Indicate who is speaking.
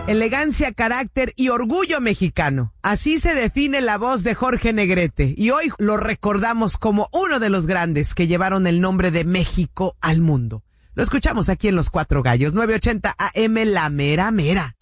Speaker 1: Elegancia, carácter y orgullo mexicano. Así se define la voz de Jorge Negrete. Y hoy lo recordamos como uno de los grandes que llevaron el nombre de México al mundo. Lo escuchamos aquí en Los Cuatro Gallos, 980 AM, La Mera Mera.